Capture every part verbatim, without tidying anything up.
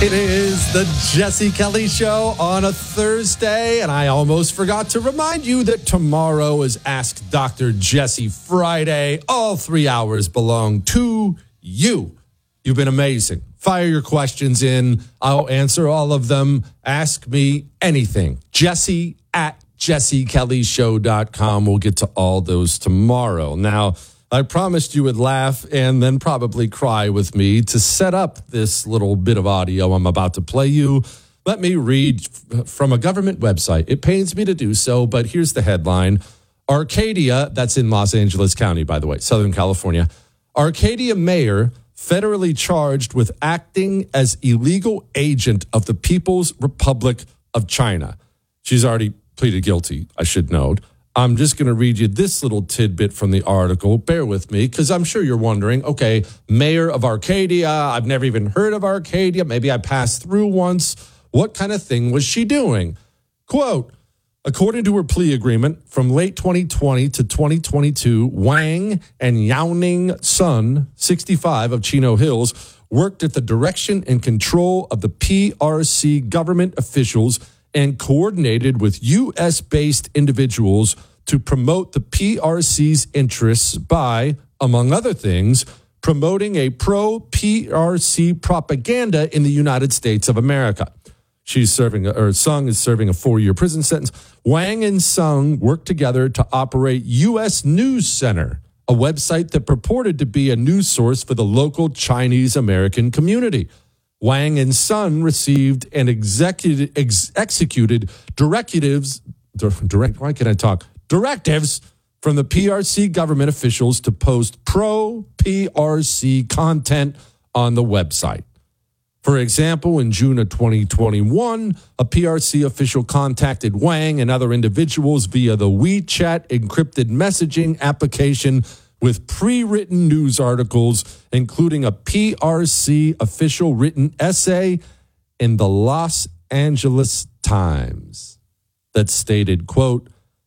It is the Jesse Kelly Show on a Thursday, and I almost forgot to remind you that tomorrow is Ask Doctor Jesse Friday. All three hours belong to you. You've been amazing. Fire your questions in. I'll answer all of them. Ask me anything. Jesse at jesse kelly show dot com. We'll get to all those tomorrow. Now, I promised you would laugh and then probably cry with me. To set up this little bit of audio I'm about to play you, let me read from a government website. It pains me to do so, but here's the headline. Arcadia, that's in Los Angeles County, by the way, Southern California. Arcadia mayor federally charged with acting as illegal agent of the People's Republic of China. She's already pleaded guilty, I should note. I'm just going to read you this little tidbit from the article. Bear with me, because I'm sure you're wondering, okay, mayor of Arcadia, I've never even heard of Arcadia. Maybe I passed through once. What kind of thing was she doing? Quote, according to her plea agreement, from late twenty twenty to twenty twenty-two, Wang and Yaoning Sun, sixty-five, of Chino Hills, worked at the direction and control of the P R C government officials and coordinated with U S-based individuals to promote the P R C's interests by, among other things, promoting a pro-P R C propaganda in the United States of America. She's serving, or Sung is serving a four-year prison sentence. Wang and Sung worked together to operate U S News Center, a website that purported to be a news source for the local Chinese American community. Wang and Sun received and executed, ex, executed directives, direct, why can't I talk? Directives from the P R C government officials to post pro-P R C content on the website. For example, in June of twenty twenty-one, a P R C official contacted Wang and other individuals via the WeChat encrypted messaging application with pre-written news articles, including a P R C official written essay in the Los Angeles Times that stated, quote,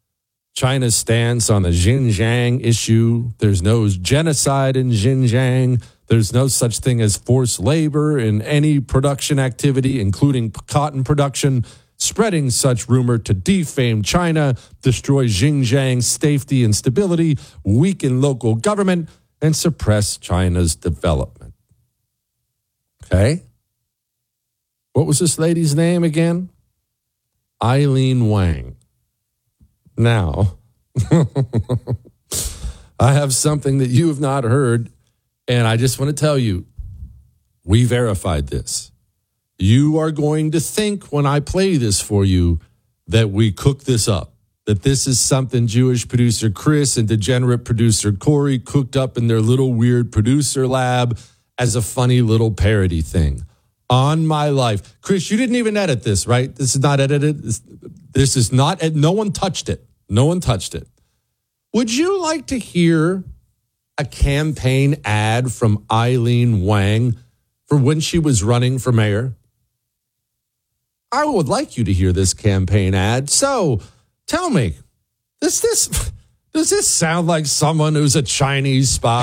China's stance on the Xinjiang issue. There's no genocide in Xinjiang. There's no such thing as forced labor in any production activity, including cotton production. Spreading such rumor to defame China, destroy Xinjiang's safety and stability, weaken local government, and suppress China's development. Okay? What was this lady's name again? Eileen Wang. Now, I have something that you have not heard, and I just want to tell you, we verified this. You are going to think when I play this for you that we cooked this up, that this is something Jewish producer Chris and degenerate producer Corey cooked up in their little weird producer lab as a funny little parody thing. On my life. Chris, you didn't even edit this, right? This is not edited. This, this is not, no one touched it. No one touched it. Would you like to hear a campaign ad from Eileen Wang for when she was running for mayor? I would like you to hear this campaign ad. So tell me, does this, does this sound like someone who's a Chinese spy?